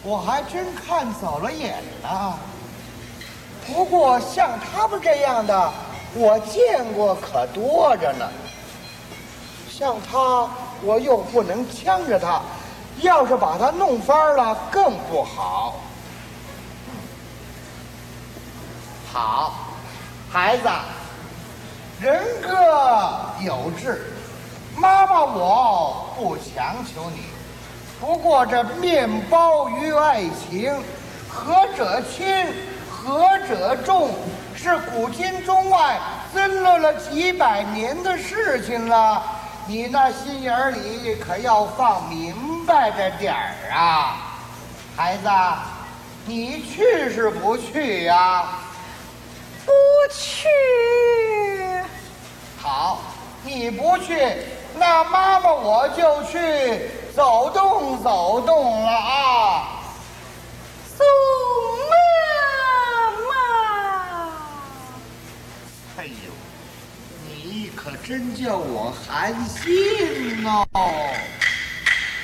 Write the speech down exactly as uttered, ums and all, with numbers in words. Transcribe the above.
我还真看走了眼了。不过像他们这样的，我见过可多着呢。像他，我又不能呛着他，要是把他弄翻了，更不好。好，孩子，人各有志，妈妈我不强求你。不过这面包与爱情，何者轻，何者重，是古今中外争论了几百年的事情了。你那心眼里可要放明白着点儿啊，孩子，你去是不去呀？ 不去。 好，你不去，那妈妈我就去走动走动了啊。 宋妈妈， 哎呦，你可真叫我寒心哦。